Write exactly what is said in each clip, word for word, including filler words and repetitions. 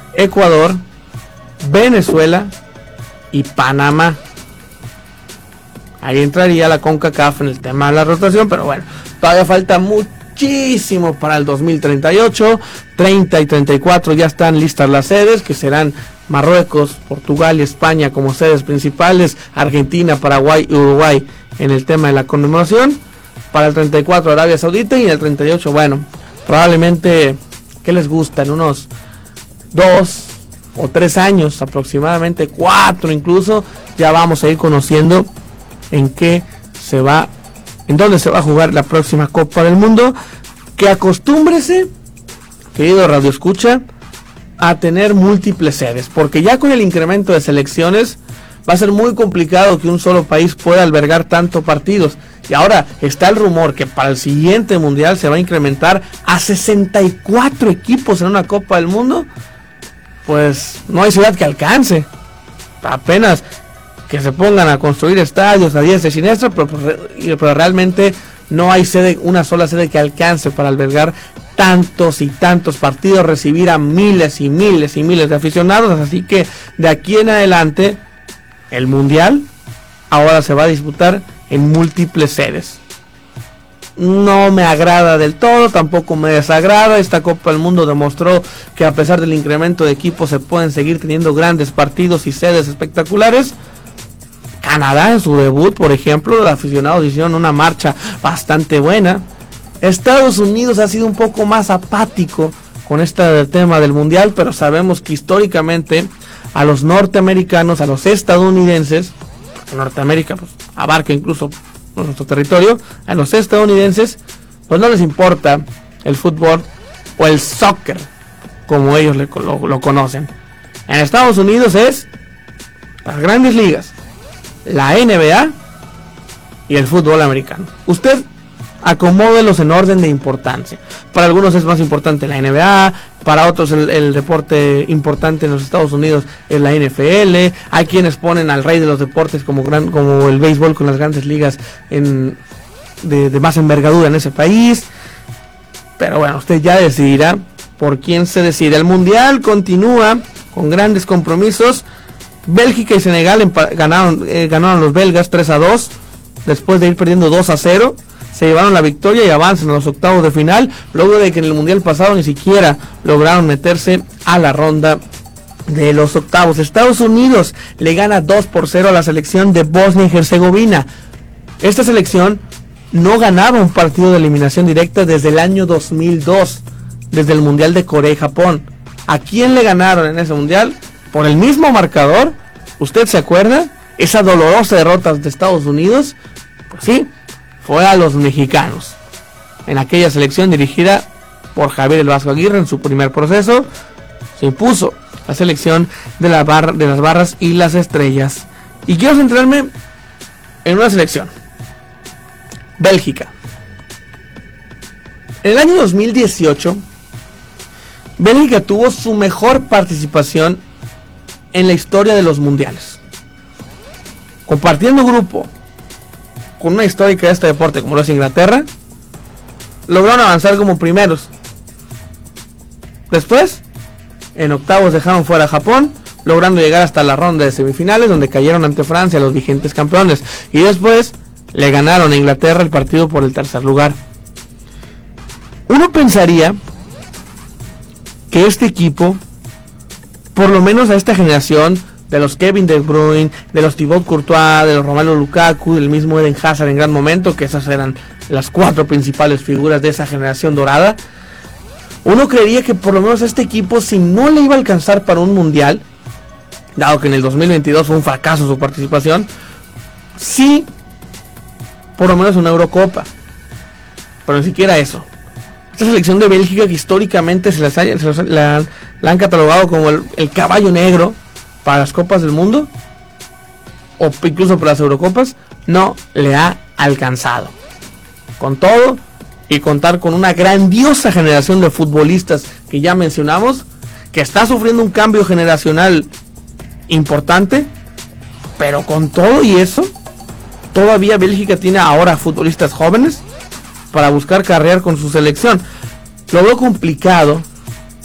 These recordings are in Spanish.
Ecuador, Venezuela y Panamá. Ahí entraría la CONCACAF en el tema de la rotación, pero bueno, todavía falta muchísimo para el dos mil treinta y ocho. treinta y treinta y cuatro ya están listas las sedes, que serán Marruecos, Portugal y España como sedes principales, Argentina, Paraguay y Uruguay en el tema de la conmemoración. Para el treinta y cuatro Arabia Saudita, y en el treinta y ocho, bueno, probablemente, ¿qué les gusta? En unos dos o tres años, aproximadamente cuatro incluso, ya vamos a ir conociendo en qué se va, en dónde se va a jugar la próxima Copa del Mundo. Que acostúmbrese, querido Radio Escucha, a tener múltiples sedes, porque ya con el incremento de selecciones va a ser muy complicado que un solo país pueda albergar tantos partidos. Y ahora está el rumor que para el siguiente mundial se va a incrementar a sesenta y cuatro equipos en una Copa del Mundo. Pues no hay ciudad que alcance. Apenas que se pongan a construir estadios a diestra y siniestra, pero, pero realmente no hay sede, una sola sede que alcance para albergar tantos y tantos partidos, recibir a miles y miles y miles de aficionados. Así que de aquí en adelante el mundial ahora se va a disputar en múltiples sedes. No me agrada del todo, tampoco me desagrada. Esta Copa del Mundo demostró que a pesar del incremento de equipos se pueden seguir teniendo grandes partidos y sedes espectaculares. Canadá en su debut, por ejemplo, los aficionados hicieron una marcha bastante buena. Estados Unidos ha sido un poco más apático con este tema del mundial, pero sabemos que históricamente a los norteamericanos, a los estadounidenses, Norteamérica pues abarca incluso nuestro territorio, a los estadounidenses pues no les importa el fútbol o el soccer como ellos le, lo, lo conocen. En Estados Unidos es las grandes ligas, la N B A y el fútbol americano. Usted acomódelos en orden de importancia. Para algunos es más importante la N B A, para otros el, el deporte importante en los Estados Unidos es la N F L. Hay quienes ponen al rey de los deportes como gran, como el béisbol con las grandes ligas en, de, de más envergadura en ese país. Pero bueno, usted ya decidirá por quién se decide. El mundial continúa con grandes compromisos. Bélgica y Senegal empa- ganaron, eh, ganaron los belgas tres a dos después de ir perdiendo dos a cero. Se llevaron la victoria y avanzan a los octavos de final, luego de que en el mundial pasado ni siquiera lograron meterse a la ronda de los octavos. Estados Unidos le gana dos por cero a la selección de Bosnia y Herzegovina. Esta selección no ganaba un partido de eliminación directa desde el año dos mil dos, desde el mundial de Corea y Japón. ¿A quién le ganaron en ese mundial? Por el mismo marcador. ¿Usted se acuerda? Esa dolorosa derrota de Estados Unidos. Pues sí, fue a los mexicanos, en aquella selección dirigida por Javier El Vasco Aguirre. En su primer proceso se impuso la selección de, la bar, de las barras y las estrellas. Y quiero centrarme en una selección, Bélgica. En el año dos mil dieciocho, Bélgica tuvo su mejor participación en la historia de los mundiales, compartiendo grupo con una histórica de este deporte como lo es Inglaterra. Lograron avanzar como primeros. Después, en octavos dejaron fuera a Japón, logrando llegar hasta la ronda de semifinales, donde cayeron ante Francia, los vigentes campeones. Y después le ganaron a Inglaterra el partido por el tercer lugar. Uno pensaría que este equipo, por lo menos a esta generación, de los Kevin De Bruyne, de los Thibaut Courtois, de los Romelu Lukaku, del mismo Eden Hazard en gran momento, que esas eran las cuatro principales figuras de esa generación dorada, uno creería que por lo menos este equipo, si no le iba a alcanzar para un mundial, dado que en el dos mil veintidós fue un fracaso su participación, sí, por lo menos una Eurocopa, pero ni siquiera eso. Esta selección de Bélgica, que históricamente se, las ha, se las, la, la han catalogado como el, el caballo negro para las Copas del Mundo, o incluso para las Eurocopas, no le ha alcanzado. Con todo, y contar con una grandiosa generación de futbolistas que ya mencionamos, que está sufriendo un cambio generacional importante, pero con todo y eso, todavía Bélgica tiene ahora futbolistas jóvenes para buscar carrear con su selección. Lo veo complicado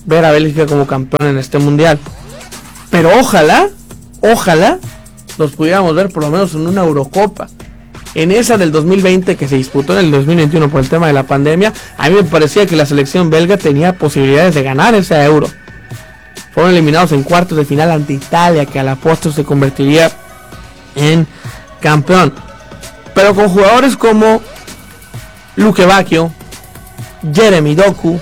ver a Bélgica como campeón en este mundial. Pero ojalá, ojalá los pudiéramos ver por lo menos en una Eurocopa. En esa del dos mil veinte que se disputó en el dos mil veintiuno por el tema de la pandemia, a mí me parecía que la selección belga tenía posibilidades de ganar ese Euro. Fueron eliminados en cuartos de final ante Italia, que a la postre se convertiría en campeón. Pero con jugadores como Luke Bacchio, Jeremy Doku,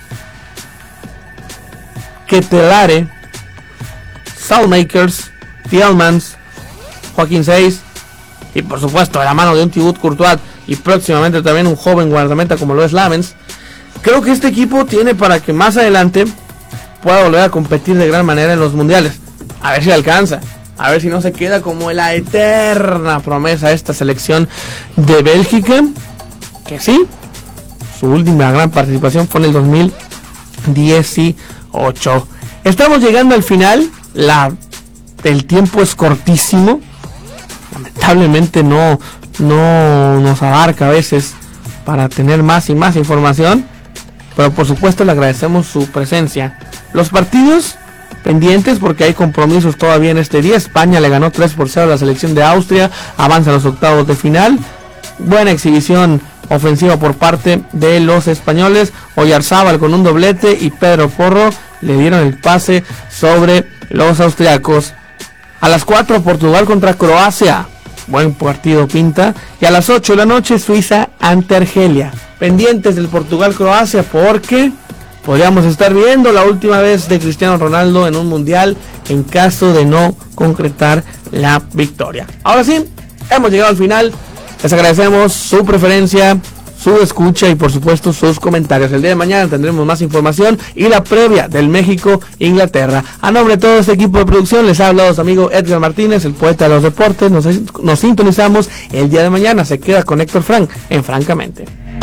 Ketelare, Salmakers, Tielemans, Joaquín Seis y por supuesto de la mano de un Thibaut Courtois y próximamente también un joven guardameta como lo es Lamens, creo que este equipo tiene para que más adelante pueda volver a competir de gran manera en los mundiales. A ver si alcanza, a ver si no se queda como la eterna promesa de esta selección de Bélgica, que sí, su última gran participación fue en el dos mil dieciocho. Estamos llegando al final, la, el tiempo es cortísimo, lamentablemente no, no nos abarca a veces para tener más y más información, pero por supuesto le agradecemos su presencia. Los partidos pendientes porque hay compromisos todavía en este día. España le ganó tres por cero a la selección de Austria, avanza a los octavos de final. Buena exhibición ofensiva por parte de los españoles. Oyarzábal con un doblete y Pedro Porro le dieron el pase sobre los austriacos. A las cuatro Portugal contra Croacia, buen partido pinta. Y a las ocho de la noche Suiza ante Argelia. Pendientes del Portugal-Croacia porque podríamos estar viendo la última vez de Cristiano Ronaldo en un mundial en caso de no concretar la victoria. Ahora sí, hemos llegado al final. Les agradecemos su preferencia, su escucha y por supuesto sus comentarios. El día de mañana tendremos más información y la previa del México-Inglaterra. A nombre de todo este equipo de producción les ha hablado su amigo Edgar Martínez, el poeta de los deportes. Nos, nos sintonizamos el día de mañana. Se queda con Héctor Frank en Francamente.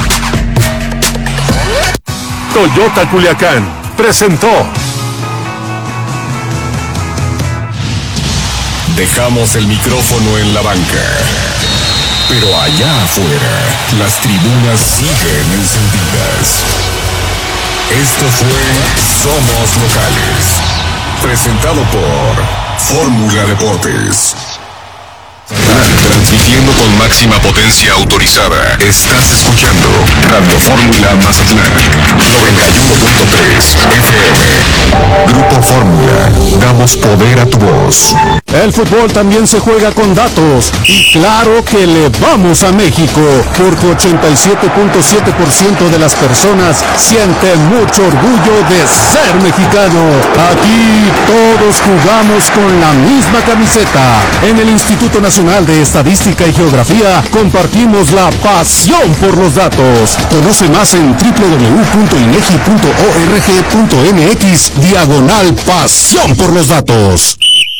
Toyota Culiacán presentó. Dejamos el micrófono en la banca, pero allá afuera las tribunas siguen encendidas. Esto fue Somos Locales, presentado por Fórmula Deportes. Transmitiendo con máxima potencia autorizada. Estás escuchando Radio Fórmula Mazatlán noventa y uno punto tres F M. Grupo Fórmula, damos poder a tu voz. El fútbol también se juega con datos y claro que le vamos a México porque ochenta y siete punto siete por ciento de las personas sienten mucho orgullo de ser mexicano. Aquí todos jugamos con la misma camiseta. En el Instituto Nacional de Estadística y Geografía compartimos la pasión por los datos. Conoce más en doble u doble u doble u punto inegi punto org punto mx diagonal pasión por los datos.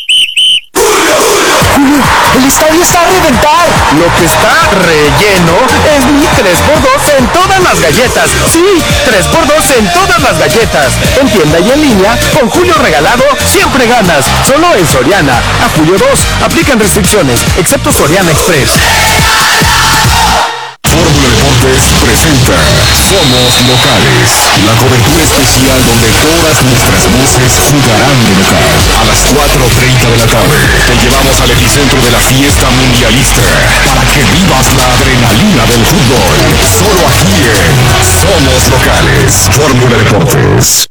El estadio está a reventar. Lo que está relleno es mi tres por dos en todas las galletas. Sí, tres por dos en todas las galletas. En tienda y en línea, con Julio Regalado, siempre ganas. Solo en Soriana. A julio dos, aplican restricciones, excepto Soriana Express. Fórmula Deportes presenta Somos Locales, la cobertura especial donde todas nuestras voces jugarán de local. A las cuatro treinta de la tarde te llevamos al epicentro de la fiesta mundialista para que vivas la adrenalina del fútbol. Solo aquí en Somos Locales, Fórmula Deportes.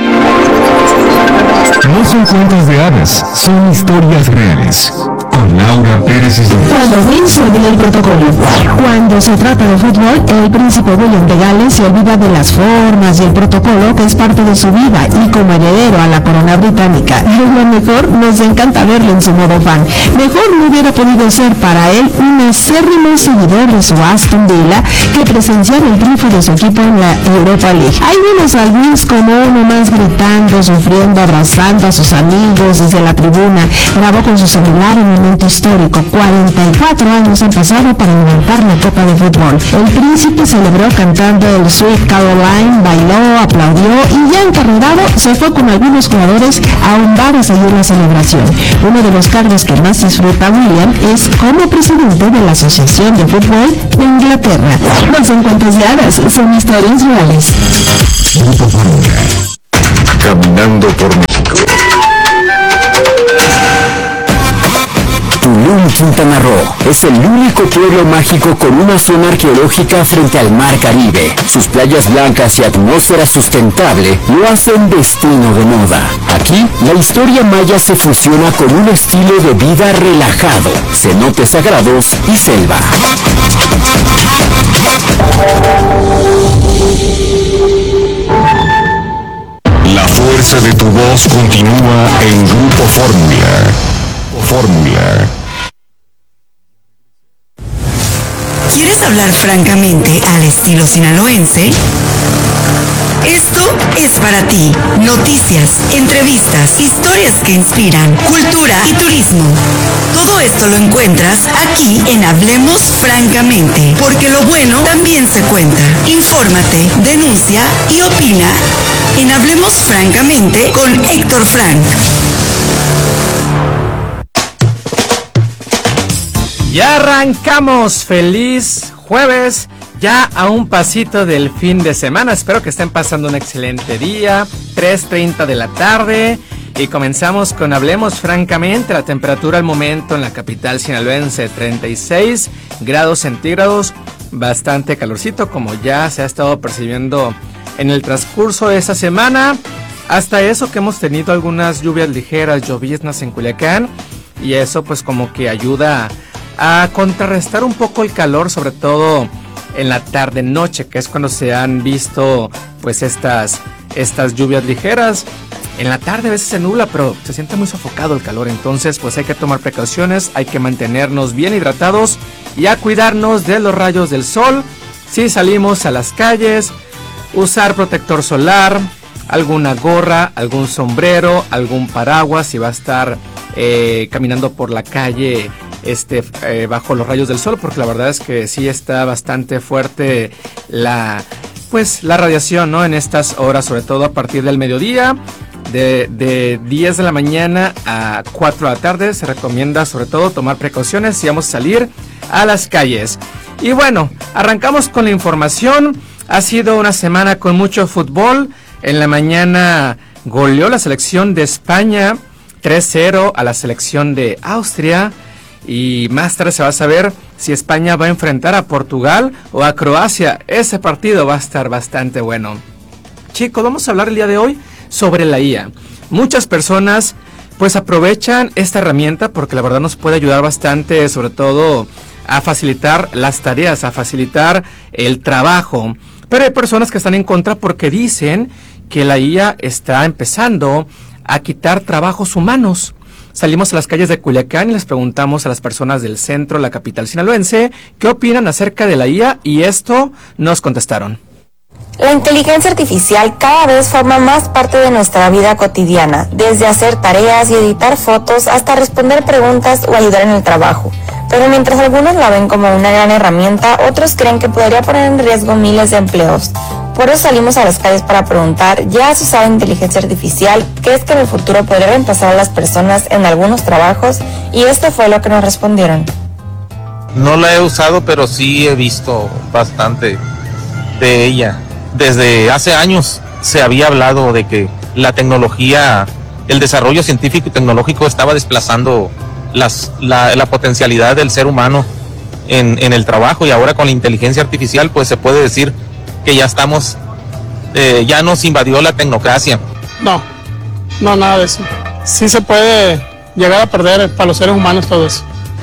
No son cuentos de hadas, son historias reales. Con Laura Pérez Isla. Cuando Will se olvida el protocolo. Cuando se trata de fútbol, el príncipe William de Gales se olvida de las formas y el protocolo que es parte de su vida y como heredero a la corona británica. Lo mejor, nos encanta verlo en su modo fan. Mejor no hubiera podido ser para él un acérrimo seguidor de su Aston Villa que presenciar el triunfo de su equipo en la Europa League. Hay unos al Wills como uno más gritando, sufriendo, abrazando a sus amigos desde la tribuna. Grabó con su celular un momento histórico. cuarenta y cuatro años han pasado para inventar la Copa de Fútbol. El príncipe celebró cantando el Sweet Caroline, bailó, aplaudió y ya encarrerado se fue con algunos jugadores a un bar a seguir la celebración. Uno de los cargos que más disfruta William es como presidente de la Asociación de Fútbol de Inglaterra. No son cuentos de hadas, son historias reales. Grupo Fórmula. caminando por México. Tulum, Quintana Roo, es el único pueblo mágico con una zona arqueológica frente al mar Caribe. Sus playas blancas y atmósfera sustentable lo hacen destino de moda. Aquí, la historia maya se fusiona con un estilo de vida relajado, cenotes sagrados y selva. La fuerza de tu voz continúa en Grupo Fórmula. Fórmula. ¿Quieres hablar francamente al estilo sinaloense? Esto es para ti. Noticias, entrevistas, historias que inspiran, cultura y turismo. Todo esto lo encuentras aquí en Hablemos Francamente, porque lo bueno también se cuenta. Infórmate, denuncia y opina en Hablemos Francamente con Héctor Frank. Ya arrancamos, feliz jueves, ya a un pasito del fin de semana. Espero que estén pasando un excelente día, tres treinta de la tarde, y comenzamos con Hablemos Francamente. La temperatura al momento en la capital sinaloense, treinta y seis grados centígrados, bastante calorcito como ya se ha estado percibiendo en el transcurso de esta semana. Hasta eso que hemos tenido algunas lluvias ligeras, lloviznas en Culiacán, y eso pues como que ayuda a contrarrestar un poco el calor, sobre todo en la tarde noche, que es cuando se han visto pues estas, estas lluvias ligeras. En la tarde a veces se nubla, pero se siente muy sofocado el calor, entonces pues hay que tomar precauciones, hay que mantenernos bien hidratados y a cuidarnos de los rayos del sol. Si salimos a las calles, usar protector solar, alguna gorra, algún sombrero, algún paraguas si va a estar eh, caminando por la calle este eh, bajo los rayos del sol, porque la verdad es que sí está bastante fuerte la pues la radiación, ¿no? En estas horas, sobre todo a partir del mediodía, de, de diez de la mañana a cuatro de la tarde, se recomienda sobre todo tomar precauciones si vamos a salir a las calles. Y bueno, arrancamos con la información. Ha sido una semana con mucho fútbol. En la mañana goleó la selección de España tres cero a la selección de Austria. Y más tarde se va a saber si España va a enfrentar a Portugal o a Croacia. Ese partido va a estar bastante bueno. Chicos, vamos a hablar el día de hoy sobre la I A. Muchas personas pues aprovechan esta herramienta porque la verdad nos puede ayudar bastante, sobre todo a facilitar las tareas, a facilitar el trabajo. Pero hay personas que están en contra porque dicen que la I A está empezando a quitar trabajos humanos. Salimos a las calles de Culiacán y les preguntamos a las personas del centro, la capital sinaloense, qué opinan acerca de la I A, y esto nos contestaron. La inteligencia artificial cada vez forma más parte de nuestra vida cotidiana, desde hacer tareas y editar fotos hasta responder preguntas o ayudar en el trabajo. Pero mientras algunos la ven como una gran herramienta, otros creen que podría poner en riesgo miles de empleos. Por eso salimos a las calles para preguntar, ¿ya has usado inteligencia artificial? ¿Crees que en el futuro podría reemplazar a las personas en algunos trabajos? Y esto fue lo que nos respondieron. No la he usado, pero sí he visto bastante de ella. Desde hace años se había hablado de que la tecnología, el desarrollo científico y tecnológico estaba desplazando las, la, la potencialidad del ser humano en, en el trabajo, y ahora con la inteligencia artificial pues se puede decir que ya estamos, eh, ya nos invadió la tecnocracia. No, no, nada de eso. Sí se puede llegar a perder para los seres humanos todo eso.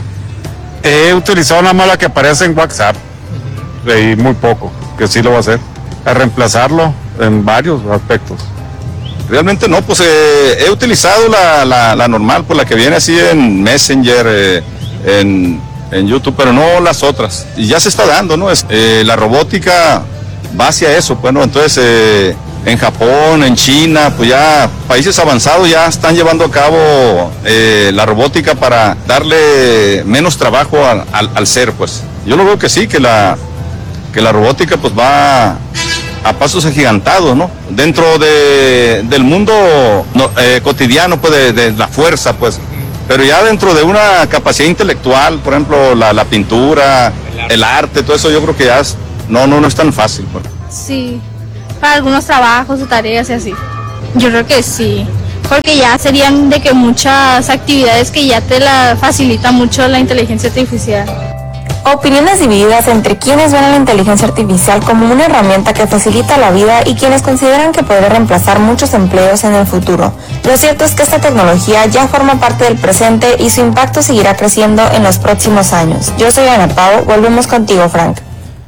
He utilizado nada más la que aparece en WhatsApp, y muy poco, que sí lo va a hacer, a reemplazarlo en varios aspectos. Realmente no, pues eh, he utilizado la, la, la normal, pues la que viene así en Messenger, eh, en, en YouTube, pero no las otras. Y ya se está dando, ¿no? Es, eh, la robótica va hacia eso, pues, ¿no? Entonces, eh, en Japón, en China, pues ya países avanzados ya están llevando a cabo eh, la robótica para darle menos trabajo al, al, al ser, pues. Yo lo veo que sí, que la, que la robótica pues va a pasos agigantados, ¿no? Dentro de, del mundo no, eh, cotidiano, pues, de, de la fuerza, pues. Pero ya dentro de una capacidad intelectual, por ejemplo, la, la pintura, el arte. el arte, todo eso yo creo que ya es, no, no, no es tan fácil, pues. Sí, para algunos trabajos o tareas y así. Yo creo que sí, porque ya serían de que muchas actividades que ya te la facilita mucho la inteligencia artificial. Opiniones divididas entre quienes ven a la inteligencia artificial como una herramienta que facilita la vida y quienes consideran que podría reemplazar muchos empleos en el futuro. Lo cierto es que esta tecnología ya forma parte del presente y su impacto seguirá creciendo en los próximos años. Yo soy Ana Pau, volvemos contigo, Frank.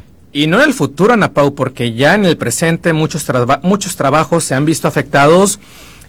Y no en el futuro, Ana Pau, porque ya en el presente muchos, traba- muchos trabajos se han visto afectados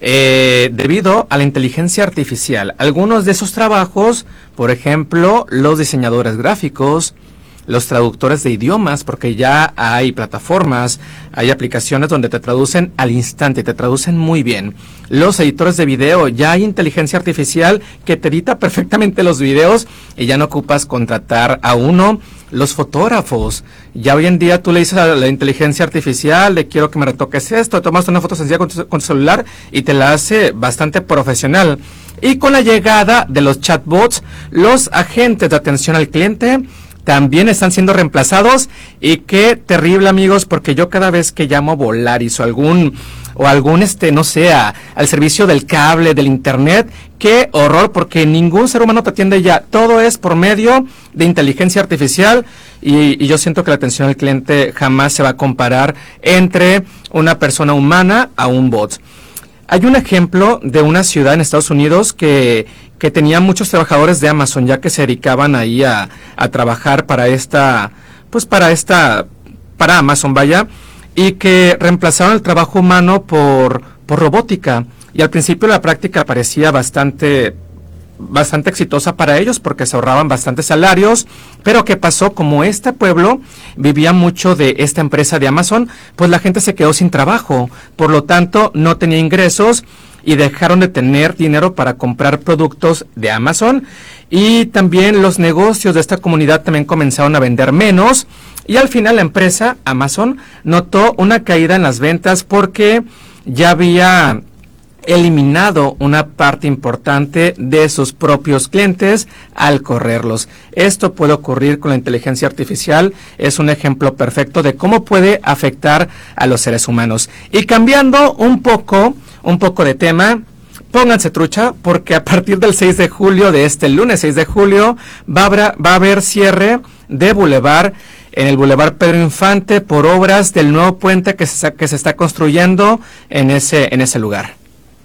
eh, debido a la inteligencia artificial. Algunos de esos trabajos, por ejemplo, los diseñadores gráficos, los traductores de idiomas, porque ya hay plataformas, hay aplicaciones donde te traducen al instante, te traducen muy bien. Los editores de video, ya hay inteligencia artificial que te edita perfectamente los videos y ya no ocupas contratar a uno. Los fotógrafos, ya hoy en día tú le dices a la inteligencia artificial, le quiero que me retoques esto, tomas una foto sencilla con tu, con tu celular y te la hace bastante profesional. Y con la llegada de los chatbots, los agentes de atención al cliente también están siendo reemplazados. Y qué terrible, amigos, porque yo cada vez que llamo a Volaris o algún o algún este no sé a, al servicio del cable, del internet, qué horror, porque ningún ser humano te atiende ya, todo es por medio de inteligencia artificial. Y, y yo siento que la atención al cliente jamás se va a comparar entre una persona humana a un bot. Hay un ejemplo de una ciudad en Estados Unidos que, que tenía muchos trabajadores de Amazon, ya que se dedicaban ahí a, a trabajar para esta, pues para esta, para Amazon, vaya, y que reemplazaron el trabajo humano por, por robótica. Y al principio la práctica parecía bastante, bastante exitosa para ellos porque se ahorraban bastantes salarios. Pero ¿qué pasó? Como este pueblo vivía mucho de esta empresa de Amazon, pues la gente se quedó sin trabajo, por lo tanto no tenía ingresos y dejaron de tener dinero para comprar productos de Amazon. Y también los negocios de esta comunidad también comenzaron a vender menos y al final la empresa Amazon notó una caída en las ventas porque ya había eliminado una parte importante de sus propios clientes al correrlos. Esto puede ocurrir con la inteligencia artificial, es un ejemplo perfecto de cómo puede afectar a los seres humanos. Y cambiando un poco, un poco de tema, pónganse trucha, porque a partir del seis de julio, de este lunes seis de julio, va a haber, va a haber cierre de bulevar en el Boulevard Pedro Infante por obras del nuevo puente que se, que se está construyendo en ese, en ese lugar.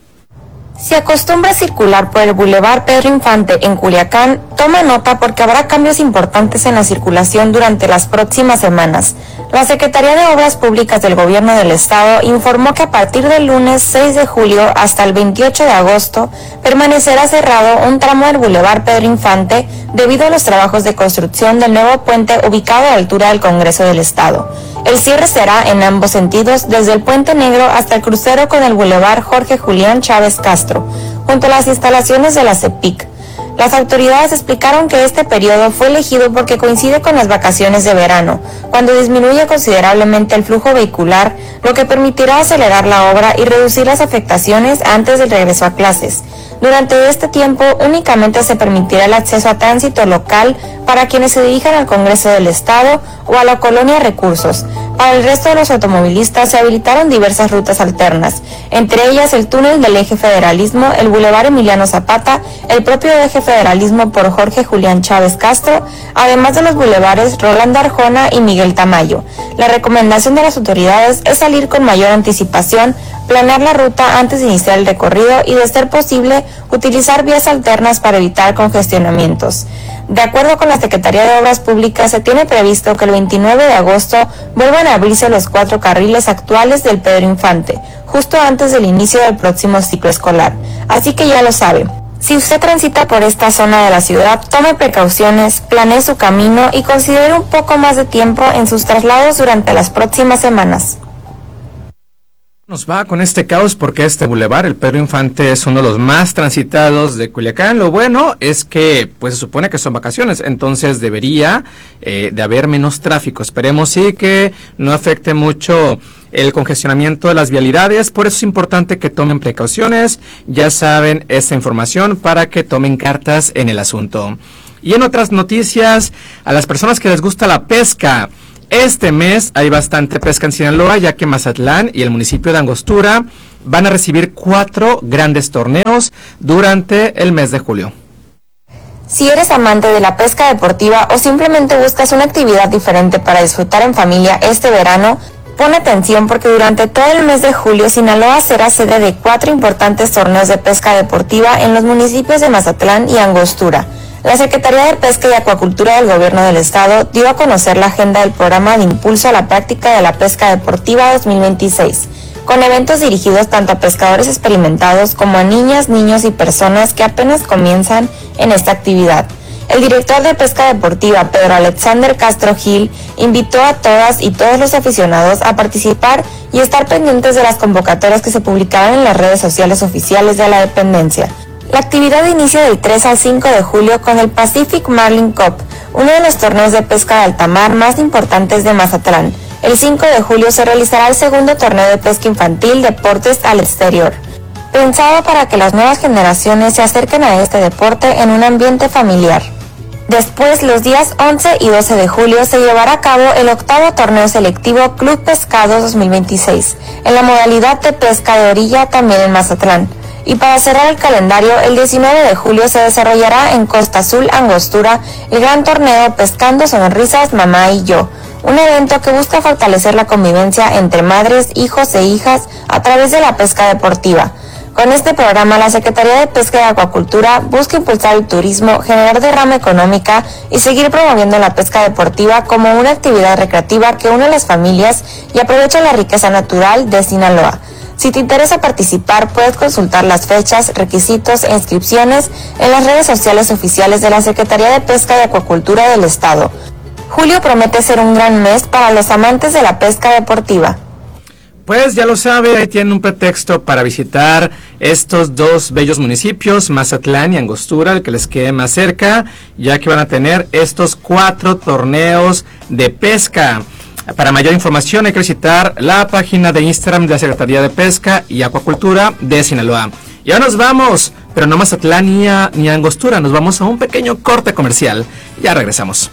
Si acostumbra a circular por el Boulevard Pedro Infante en Culiacán, toma nota porque habrá cambios importantes en la circulación durante las próximas semanas. La Secretaría de Obras Públicas del Gobierno del Estado informó que a partir del lunes seis de julio hasta el veintiocho de agosto permanecerá cerrado un tramo del Boulevard Pedro Infante debido a los trabajos de construcción del nuevo puente ubicado a la altura del Congreso del Estado. El cierre será en ambos sentidos, desde el Puente Negro hasta el crucero con el Boulevard Jorge Julián Chávez Castro, junto a las instalaciones de la CEPIC. Las autoridades explicaron que este periodo fue elegido porque coincide con las vacaciones de verano, cuando disminuye considerablemente el flujo vehicular, lo que permitirá acelerar la obra y reducir las afectaciones antes del regreso a clases. Durante este tiempo únicamente se permitirá el acceso a tránsito local para quienes se dirijan al Congreso del Estado o a la colonia Recursos. Para el resto de los automovilistas se habilitaron diversas rutas alternas, entre ellas el túnel del Eje Federalismo, el Boulevard Emiliano Zapata, el propio Eje Federalismo por Jorge Julián Chávez Castro, además de los bulevares Rolando Arjona y Miguel Tamayo. La recomendación de las autoridades es salir con mayor anticipación, planear la ruta antes de iniciar el recorrido y, de ser posible, utilizar vías alternas para evitar congestionamientos. De acuerdo con la Secretaría de Obras Públicas, se tiene previsto que el veintinueve de agosto vuelvan a abrirse los cuatro carriles actuales del Pedro Infante, justo antes del inicio del próximo ciclo escolar. Así que ya lo sabe. Si usted transita por esta zona de la ciudad, tome precauciones, planee su camino y considere un poco más de tiempo en sus traslados durante las próximas semanas. Nos va con este caos porque este bulevar, el Pedro Infante, es uno de los más transitados de Culiacán. Lo bueno es que pues se supone que son vacaciones, entonces debería eh, de haber menos tráfico. Esperemos sí que no afecte mucho el congestionamiento de las vialidades, por eso es importante que tomen precauciones. Ya saben esta información para que tomen cartas en el asunto. Y en otras noticias, a las personas que les gusta la pesca, este mes hay bastante pesca en Sinaloa, ya que Mazatlán y el municipio de Angostura van a recibir cuatro grandes torneos durante el mes de julio. Si eres amante de la pesca deportiva o simplemente buscas una actividad diferente para disfrutar en familia este verano, pon atención porque durante todo el mes de julio Sinaloa será sede de cuatro importantes torneos de pesca deportiva en los municipios de Mazatlán y Angostura. La Secretaría de Pesca y Acuacultura del Gobierno del Estado dio a conocer la agenda del programa de impulso a la práctica de la pesca deportiva dos mil veintiséis, con eventos dirigidos tanto a pescadores experimentados como a niñas, niños y personas que apenas comienzan en esta actividad. El director de Pesca Deportiva, Pedro Alexander Castro Gil, invitó a todas y todos los aficionados a participar y estar pendientes de las convocatorias que se publicarán en las redes sociales oficiales de la dependencia. La actividad inicia del tres al cinco de julio con el Pacific Marlin Cup, uno de los torneos de pesca de alta mar más importantes de Mazatlán. El cinco de julio se realizará el segundo torneo de pesca infantil Deportes al Exterior, pensado para que las nuevas generaciones se acerquen a este deporte en un ambiente familiar. Después, los días once y doce de julio, se llevará a cabo el octavo torneo selectivo Club Pescados dos mil veintiséis, en la modalidad de pesca de orilla también en Mazatlán. Y para cerrar el calendario, el diecinueve de julio se desarrollará en Costa Azul, Angostura, el gran torneo Pescando Sonrisas, Mamá y Yo, un evento que busca fortalecer la convivencia entre madres, hijos e hijas a través de la pesca deportiva. Con este programa, la Secretaría de Pesca y Acuacultura busca impulsar el turismo, generar derrama económica y seguir promoviendo la pesca deportiva como una actividad recreativa que une a las familias y aprovecha la riqueza natural de Sinaloa. Si te interesa participar, puedes consultar las fechas, requisitos e inscripciones en las redes sociales oficiales de la Secretaría de Pesca y Acuacultura del Estado. Julio promete ser un gran mes para los amantes de la pesca deportiva. Pues ya lo sabe, ahí tienen un pretexto para visitar estos dos bellos municipios, Mazatlán y Angostura, el que les quede más cerca, ya que van a tener estos cuatro torneos de pesca. Para mayor información hay que visitar la página de Instagram de la Secretaría de Pesca y Acuacultura de Sinaloa. Y ahora nos vamos, pero no Mazatlán ni a, ni a Angostura, nos vamos a un pequeño corte comercial. Ya regresamos.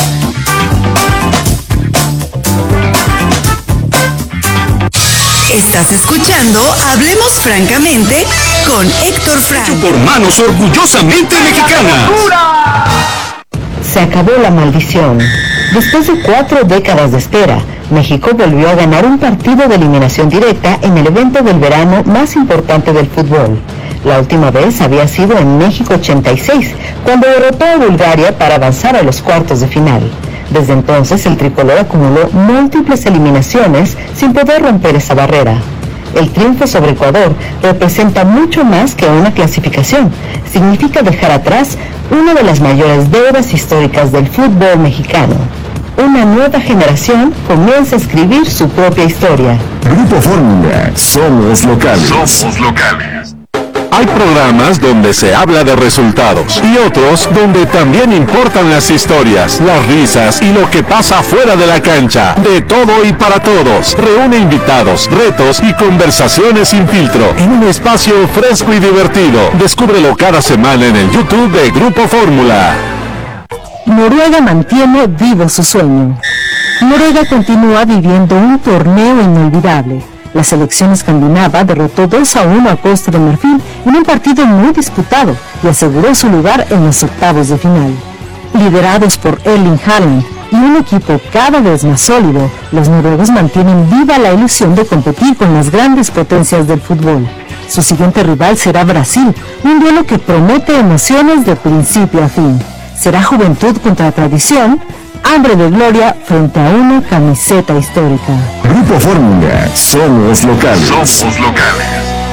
Estás escuchando Hablemos Francamente con Héctor Frank. Hecho por manos orgullosamente mexicanas. Se acabó la maldición. Después de cuatro décadas de espera, México volvió a ganar un partido de eliminación directa en el evento del verano más importante del fútbol. La última vez había sido en México ochenta y seis, cuando derrotó a Bulgaria para avanzar a los cuartos de final. Desde entonces, el tricolor acumuló múltiples eliminaciones sin poder romper esa barrera. El triunfo sobre Ecuador representa mucho más que una clasificación. Significa dejar atrás una de las mayores deudas históricas del fútbol mexicano. Una nueva generación comienza a escribir su propia historia. Grupo Fórmula, somos locales. Somos locales. Hay programas donde se habla de resultados y otros donde también importan las historias, las risas y lo que pasa fuera de la cancha. De todo y para todos. Reúne invitados, retos y conversaciones sin filtro en un espacio fresco y divertido. Descúbrelo cada semana en el YouTube de Grupo Fórmula. Noruega mantiene vivo su sueño. Noruega continúa viviendo un torneo inolvidable. La selección escandinava derrotó dos a uno a Costa de Marfil en un partido muy disputado y aseguró su lugar en los octavos de final. Liderados por Erling Haaland y un equipo cada vez más sólido, los noruegos mantienen viva la ilusión de competir con las grandes potencias del fútbol. Su siguiente rival será Brasil, un duelo que promete emociones de principio a fin. Será juventud contra tradición, hambre de gloria frente a una camiseta histórica. Grupo Fórmula, somos locales. Somos locales.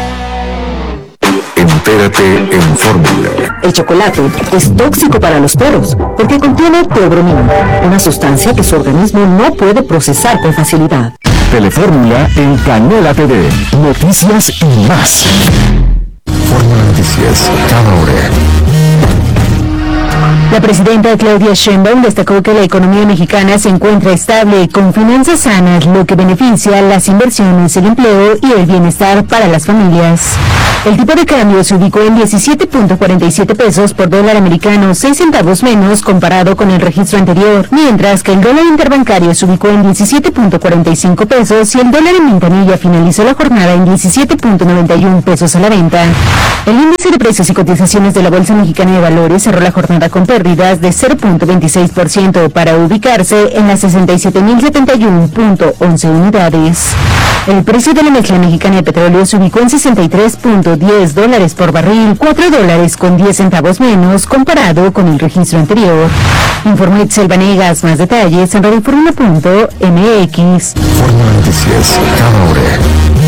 Entérate en Fórmula. El chocolate es tóxico para los perros porque contiene teobromina, una sustancia que su organismo no puede procesar con facilidad. Telefórmula en Canela T V. Noticias y más. Fórmula Noticias, cada hora. La presidenta Claudia Sheinbaum destacó que la economía mexicana se encuentra estable con finanzas sanas, lo que beneficia las inversiones, el empleo y el bienestar para las familias. El tipo de cambio se ubicó en diecisiete punto cuarenta y siete pesos por dólar americano, seis centavos menos comparado con el registro anterior, mientras que el dólar interbancario se ubicó en diecisiete punto cuarenta y cinco pesos y el dólar en ventanilla finalizó la jornada en diecisiete punto noventa y uno pesos a la venta. El índice de precios y cotizaciones de la Bolsa Mexicana de Valores cerró la jornada con pérdidas de cero punto veintiséis por ciento para ubicarse en las sesenta y siete mil setenta y uno punto once unidades. El precio de la mezcla mexicana de petróleo se ubicó en sesenta y tres punto diez dólares por barril, cuatro dólares con diez centavos menos comparado con el registro anterior. Informó Itzel Vanegas, más detalles en radioinforma punto m x. Informa Noticias, cada hora.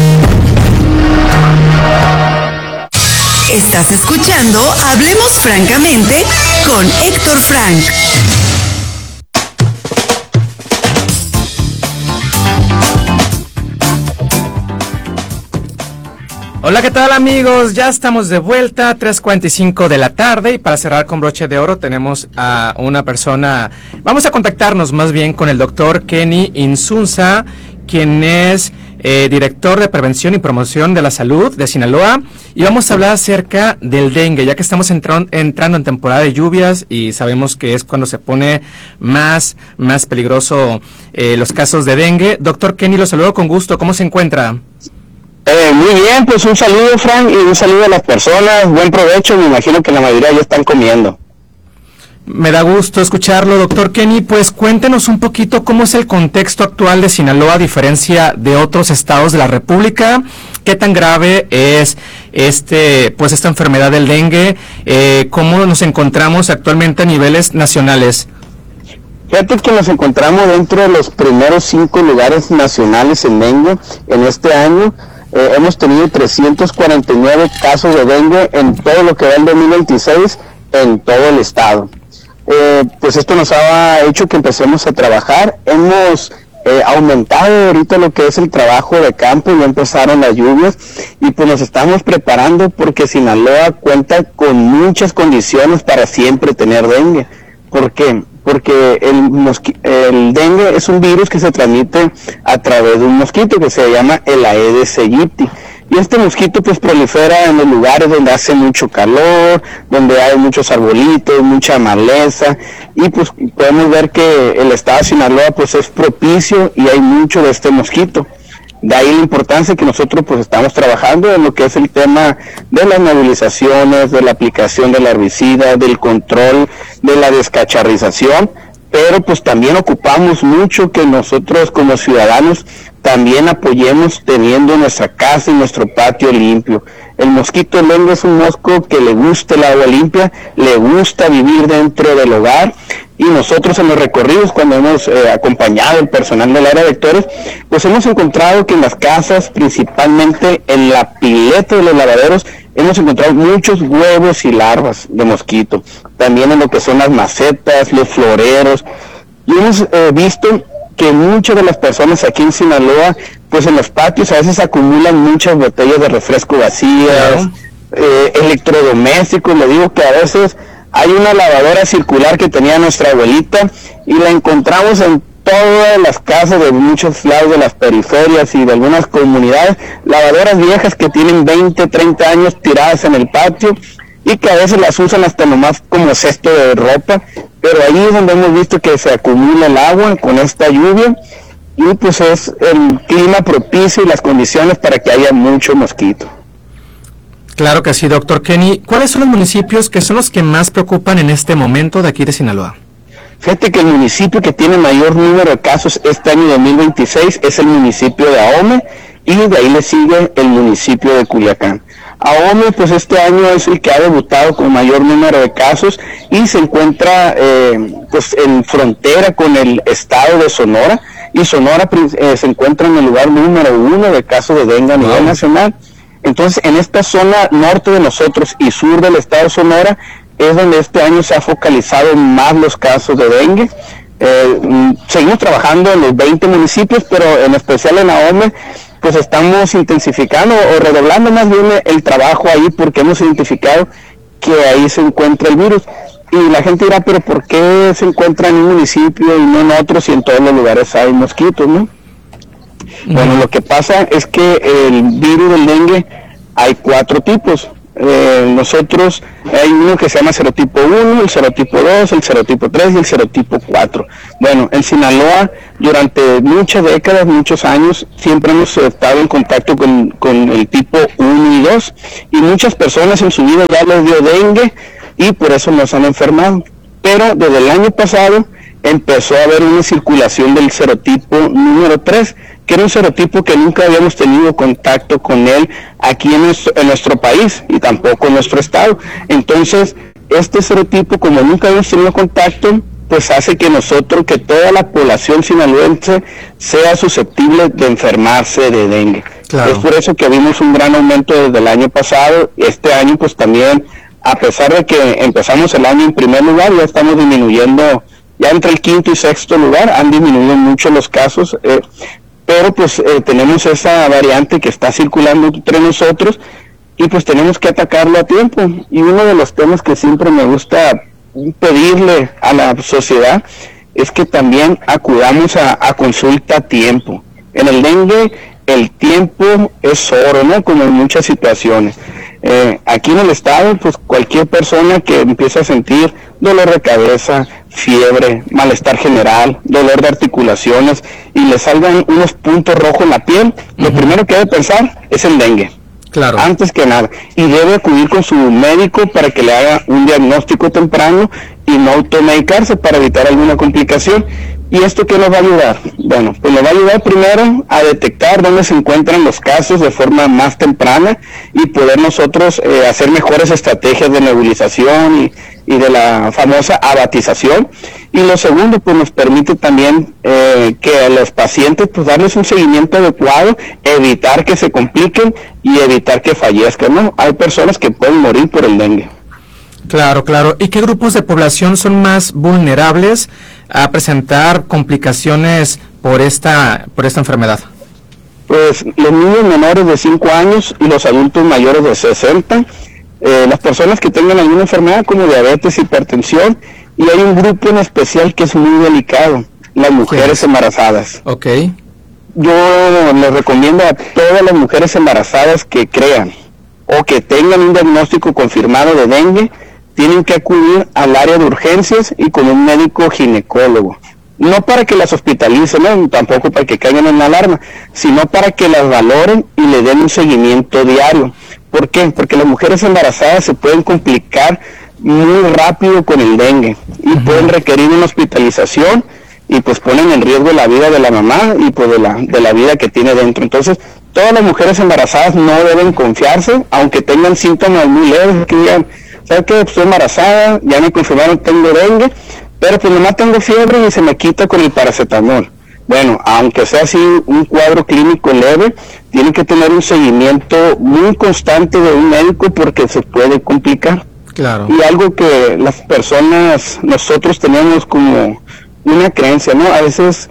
Estás escuchando Hablemos Francamente con Héctor Frank. Hola, ¿qué tal, amigos? Ya estamos de vuelta, tres cuarenta y cinco de la tarde, y para cerrar con broche de oro tenemos a una persona, vamos a contactarnos más bien con el doctor Kenny Insunza, quien es eh, director de Prevención y Promoción de la Salud de Sinaloa, y vamos a hablar acerca del dengue, ya que estamos entran, entrando en temporada de lluvias y sabemos que es cuando se pone más, más peligroso eh, los casos de dengue. Doctor Kenny, lo saludo con gusto, ¿cómo se encuentra? Eh, muy bien, pues un saludo, Frank, y un saludo a las personas, buen provecho, me imagino que la mayoría ya están comiendo. Me da gusto escucharlo, doctor Kenny. Pues cuéntenos un poquito cómo es el contexto actual de Sinaloa a diferencia de otros estados de la República. ¿Qué tan grave es este, pues esta enfermedad del dengue? Eh, ¿Cómo nos encontramos actualmente a niveles nacionales? Fíjate que nos encontramos dentro de los primeros cinco lugares nacionales en dengue en este año. Eh, hemos tenido trescientos cuarenta y nueve casos de dengue en todo lo que va el dos mil veintiséis en todo el estado. Eh, pues esto nos ha hecho que empecemos a trabajar. Hemos eh, aumentado ahorita lo que es el trabajo de campo, ya empezaron las lluvias y pues nos estamos preparando porque Sinaloa cuenta con muchas condiciones para siempre tener dengue. ¿Por qué? Porque el, mosqui- el dengue es un virus que se transmite a través de un mosquito que se llama el Aedes aegypti. Y este mosquito pues prolifera en los lugares donde hace mucho calor, donde hay muchos arbolitos, mucha maleza, y pues podemos ver que el estado de Sinaloa pues es propicio y hay mucho de este mosquito. De ahí la importancia que nosotros pues estamos trabajando en lo que es el tema de las nebulizaciones, de la aplicación del herbicida, del control de la descacharrización, pero pues también ocupamos mucho que nosotros como ciudadanos también apoyemos teniendo nuestra casa y nuestro patio limpio. El mosquito dengue es un mosco que le gusta el agua limpia, le gusta vivir dentro del hogar, y nosotros en los recorridos, cuando hemos eh, acompañado al personal del área de vectores, pues hemos encontrado que en las casas, principalmente en la pileta de los lavaderos, hemos encontrado muchos huevos y larvas de mosquito, también en lo que son las macetas, los floreros, y hemos eh, visto que muchas de las personas aquí en Sinaloa, pues en los patios a veces acumulan muchas botellas de refresco vacías, eh, electrodomésticos. Le digo que a veces hay una lavadora circular que tenía nuestra abuelita y la encontramos en todas las casas de muchos lados de las periferias y de algunas comunidades, lavadoras viejas que tienen veinte, treinta años tiradas en el patio y que a veces las usan hasta nomás como cesto de ropa, pero ahí es donde hemos visto que se acumula el agua con esta lluvia y pues es el clima propicio y las condiciones para que haya mucho mosquito. Claro que sí, doctor Kenny. ¿Cuáles son los municipios que son los que más preocupan en este momento de aquí de Sinaloa? Fíjate que el municipio que tiene mayor número de casos este año dos mil veintiséis es el municipio de Ahome y de ahí le sigue el municipio de Culiacán. Ahome pues este año es el que ha debutado con mayor número de casos y se encuentra eh, pues en frontera con el estado de Sonora, y Sonora eh, se encuentra en el lugar número uno de casos de dengue a nivel wow. nacional. Entonces en esta zona norte de nosotros y sur del estado de Sonora es donde este año se ha focalizado más los casos de dengue. Eh, seguimos trabajando en los veinte municipios, pero en especial en Ahome pues estamos intensificando o redoblando más bien el trabajo ahí porque hemos identificado que ahí se encuentra el virus. Y la gente dirá, pero ¿por qué se encuentra en un municipio y no en otros y en todos los lugares hay mosquitos, no? Mm. Bueno, lo que pasa es que el virus del dengue hay cuatro tipos. Eh, nosotros, hay uno que se llama serotipo uno, el serotipo dos, el serotipo tres y el serotipo cuatro. Bueno, en Sinaloa, durante muchas décadas, muchos años, siempre hemos estado en contacto con, con el tipo uno y dos, y muchas personas en su vida ya les dio dengue, y por eso nos han enfermado. Pero desde el año pasado empezó a haber una circulación del serotipo número tres, que era un serotipo que nunca habíamos tenido contacto con él aquí en nuestro, en nuestro país y tampoco en nuestro estado. Entonces, este serotipo, como nunca habíamos tenido contacto, pues hace que nosotros, que toda la población sinaloense sea susceptible de enfermarse de dengue. Claro. Es por eso que vimos un gran aumento desde el año pasado. Este año pues también, a pesar de que empezamos el año en primer lugar, ya estamos disminuyendo, ya entre el quinto y sexto lugar han disminuido mucho los casos, eh, pero pues eh, tenemos esa variante que está circulando entre nosotros y pues tenemos que atacarlo a tiempo. Y uno de los temas que siempre me gusta pedirle a la sociedad es que también acudamos a, a consulta a tiempo. En el dengue el tiempo es oro, ¿no? Como en muchas situaciones. Eh, aquí en el estado, pues cualquier persona que empiece a sentir dolor de cabeza, fiebre, malestar general, dolor de articulaciones y le salgan unos puntos rojos en la piel, uh-huh. lo primero que debe pensar es el dengue. Claro. Antes que nada. Y debe acudir con su médico para que le haga un diagnóstico temprano y no automedicarse para evitar alguna complicación. ¿Y esto qué nos va a ayudar? Bueno, pues nos va a ayudar primero a detectar dónde se encuentran los casos de forma más temprana y poder nosotros eh, hacer mejores estrategias de nebulización y, y de la famosa abatización. Y lo segundo, pues nos permite también eh, que a los pacientes pues darles un seguimiento adecuado, evitar que se compliquen y evitar que fallezcan, ¿no? Hay personas que pueden morir por el dengue. Claro, claro. ¿Y qué grupos de población son más vulnerables a presentar complicaciones por esta por esta enfermedad? Pues los niños menores de cinco años y los adultos mayores de sesenta, eh, las personas que tengan alguna enfermedad como diabetes, hipertensión, y hay un grupo en especial que es muy delicado, las mujeres sí. embarazadas. Ok. Yo les recomiendo a todas las mujeres embarazadas que crean o que tengan un diagnóstico confirmado de dengue, tienen que acudir al área de urgencias y con un médico ginecólogo. No para que las hospitalicen, ¿no? Tampoco para que caigan en alarma, sino para que las valoren y le den un seguimiento diario. ¿Por qué? Porque las mujeres embarazadas se pueden complicar muy rápido con el dengue y uh-huh. pueden requerir una hospitalización y pues ponen en riesgo la vida de la mamá y pues de la, de la vida que tiene dentro. Entonces, todas las mujeres embarazadas no deben confiarse, aunque tengan síntomas muy leves, que digan, ¿sabes qué? Estoy embarazada, ya me confirmaron que tengo dengue, pero pues nomás tengo fiebre y se me quita con el paracetamol. Bueno, aunque sea así un cuadro clínico leve, tiene que tener un seguimiento muy constante de un médico porque se puede complicar. Claro. Y algo que las personas, nosotros tenemos como una creencia, ¿no? A veces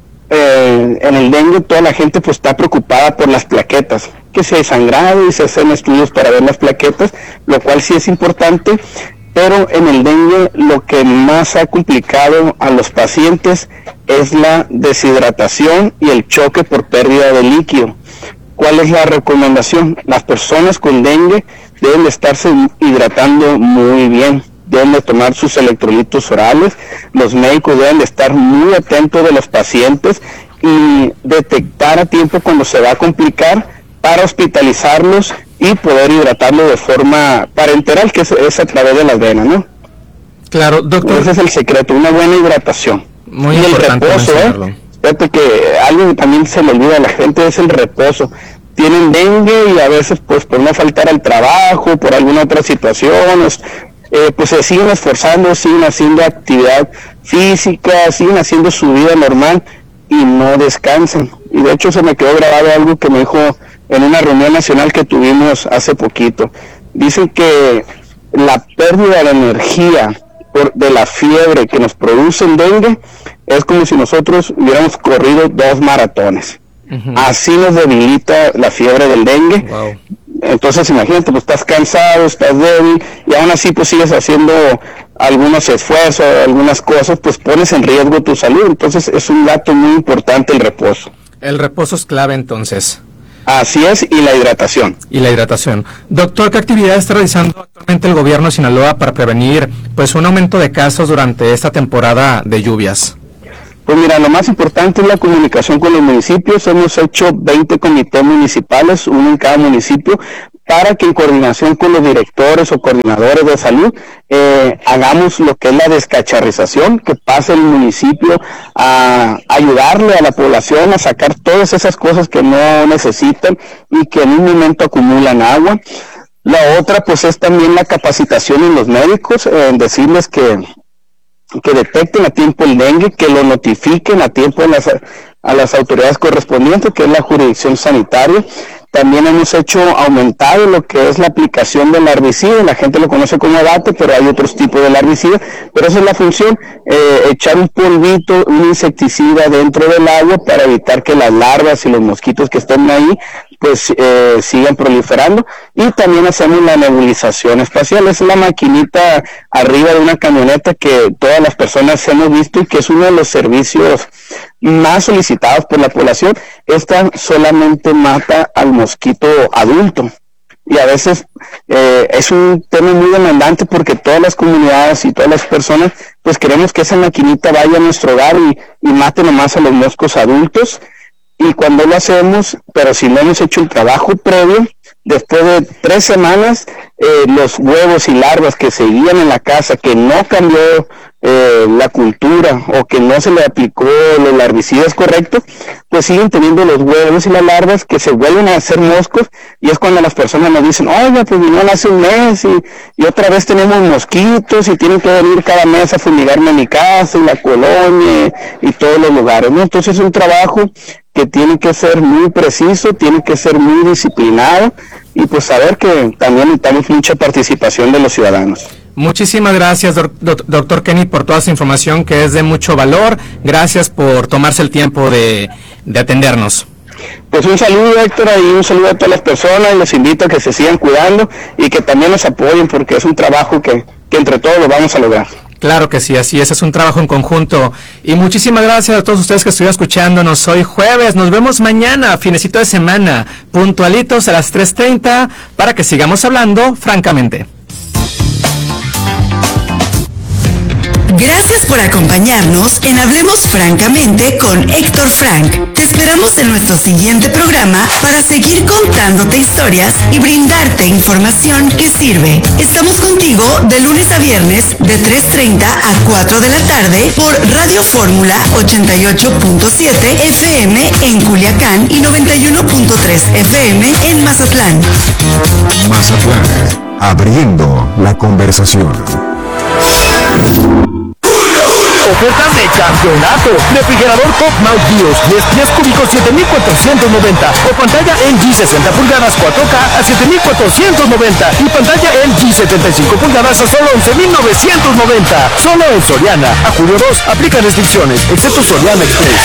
eh, en el dengue toda la gente pues está preocupada por las plaquetas, que se ha sangrado y se hacen estudios para ver las plaquetas, lo cual sí es importante, pero en el dengue lo que más ha complicado a los pacientes es la deshidratación y el choque por pérdida de líquido. ¿Cuál es la recomendación? Las personas con dengue deben de estarse hidratando muy bien, deben de tomar sus electrolitos orales, los médicos deben de estar muy atentos de los pacientes y detectar a tiempo cuando se va a complicar para hospitalizarlos y poder hidratarlo de forma parenteral, que es, es a través de las venas, ¿no? Claro, doctor. Ese es el secreto, una buena hidratación. Muy y el importante reposo, ¿eh? Fíjate que algo que también se le olvida a la gente es el reposo. Tienen dengue y a veces, pues, por no faltar al trabajo, por alguna otra situación, eh, pues se siguen esforzando, siguen haciendo actividad física, siguen haciendo su vida normal y no descansan. Y de hecho se me quedó grabado algo que me dijo en una reunión nacional que tuvimos hace poquito. Dicen que la pérdida de energía por, de la fiebre que nos produce el dengue es como si nosotros hubiéramos corrido dos maratones. Uh-huh. Así nos debilita la fiebre del dengue. Wow. Entonces imagínate, pues estás cansado, estás débil y aún así pues sigues haciendo algunos esfuerzos, algunas cosas, pues pones en riesgo tu salud. Entonces es un dato muy importante el reposo. El reposo es clave entonces. Así es, y la hidratación. Y la hidratación. Doctor, ¿qué actividad está realizando actualmente el gobierno de Sinaloa para prevenir pues un aumento de casos durante esta temporada de lluvias? Pues mira, lo más importante es la comunicación con los municipios. Hemos hecho veinte comités municipales, uno en cada municipio, para que en coordinación con los directores o coordinadores de salud eh, hagamos lo que es la descacharrización, que pase el municipio a ayudarle a la población a sacar todas esas cosas que no necesitan y que en un momento acumulan agua. La otra pues es también la capacitación en los médicos, eh, en decirles que que detecten a tiempo el dengue, que lo notifiquen a tiempo a las, a las autoridades correspondientes, que es la jurisdicción sanitaria. También hemos hecho aumentado lo que es la aplicación del herbicida, la gente lo conoce como abate, pero hay otros tipos de herbicida, pero esa es la función, eh, echar un polvito, un insecticida dentro del agua para evitar que las larvas y los mosquitos que estén ahí pues eh, sigan proliferando. Y también hacemos la nebulización espacial, es la maquinita arriba de una camioneta que todas las personas hemos visto y que es uno de los servicios más solicitados por la población. Esta solamente mata al mosquito adulto y a veces eh, es un tema muy demandante porque todas las comunidades y todas las personas pues queremos que esa maquinita vaya a nuestro hogar y, y mate nomás a los moscos adultos. Y cuando lo hacemos, pero si no hemos hecho el trabajo previo, después de tres semanas, eh, los huevos y larvas que seguían en la casa, que no cambió eh, la cultura o que no se le aplicó los herbicidas correctos, pues siguen teniendo los huevos y las larvas que se vuelven a hacer moscos, y es cuando las personas nos dicen, oiga, pues vinieron hace un mes y, y otra vez tenemos mosquitos y tienen que venir cada mes a fumigarme mi casa y la colonia y todos los lugares, ¿no? Entonces es un trabajo que tiene que ser muy preciso, tiene que ser muy disciplinado y pues saber que también necesitamos mucha participación de los ciudadanos. Muchísimas gracias, doc- doc- doctor Kenny, por toda esa información que es de mucho valor. Gracias por tomarse el tiempo de, de atendernos. Pues un saludo, Héctor, y un saludo a todas las personas, y los invito a que se sigan cuidando y que también nos apoyen porque es un trabajo que, que entre todos lo vamos a lograr. Claro que sí, así es, es un trabajo en conjunto. Y muchísimas gracias a todos ustedes que estuvieron escuchándonos hoy jueves. Nos vemos mañana, finecito de semana, puntualitos a las tres treinta, para que sigamos hablando francamente. Gracias por acompañarnos en Hablemos Francamente con Héctor Frank. Te esperamos en nuestro siguiente programa para seguir contándote historias y brindarte información que sirve. Estamos contigo de lunes a viernes de tres treinta a cuatro de la tarde por Radio Fórmula ochenta y ocho punto siete F M en Culiacán y noventa y uno punto tres F M en Mazatlán. Mazatlán, abriendo la conversación. Ofertas de campeonato. Refrigerador Top Mount Bios diez pies cúbicos siete mil cuatrocientos noventa o pantalla L G sesenta pulgadas cuatro K a siete mil cuatrocientos noventa y pantalla L G setenta y cinco pulgadas a solo once mil novecientos noventa. Solo en Soriana. A julio dos aplica restricciones, excepto Soriana Express.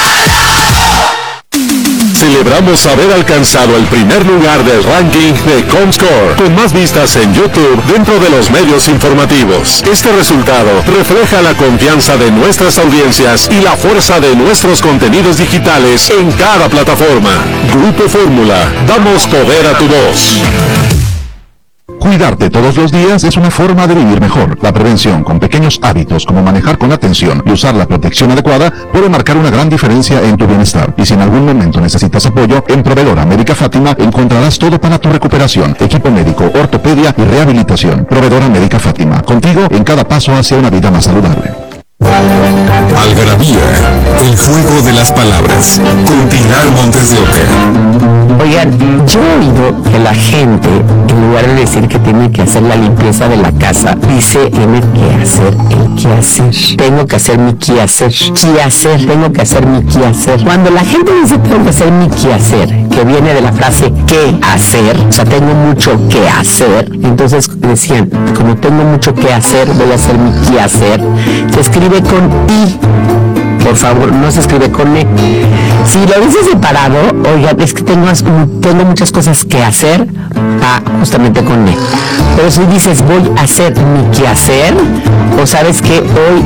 Celebramos haber alcanzado el primer lugar del ranking de Comscore, con más vistas en YouTube dentro de los medios informativos. Este resultado refleja la confianza de nuestras audiencias y la fuerza de nuestros contenidos digitales en cada plataforma. Grupo Fórmula, damos poder a tu voz. Cuidarte todos los días es una forma de vivir mejor. La prevención con pequeños hábitos como manejar con atención y usar la protección adecuada puede marcar una gran diferencia en tu bienestar. Y si en algún momento necesitas apoyo, en Proveedora Médica Fátima encontrarás todo para tu recuperación: equipo médico, ortopedia y rehabilitación. Proveedora Médica Fátima, contigo en cada paso hacia una vida más saludable. Algarabía, el juego de las palabras, con Pilar Montes de Oca. Oigan, yo he oído que la gente, en lugar de decir que tiene que hacer la limpieza de la casa, dice tiene que hacer el quehacer. Tengo que hacer mi quehacer. Quehacer, tengo que hacer mi quehacer. Cuando la gente dice tengo que hacer mi quehacer, que viene de la frase qué hacer, o sea, tengo mucho que hacer, entonces decían, como tengo mucho que hacer, voy a hacer mi quehacer. Se escribe con I. por favor, no se escribe con E. Si lo dices separado, oiga, es que tengo, tengo muchas cosas que hacer, ah, justamente con E. Pero si dices voy a hacer mi quehacer, o sabes que hoy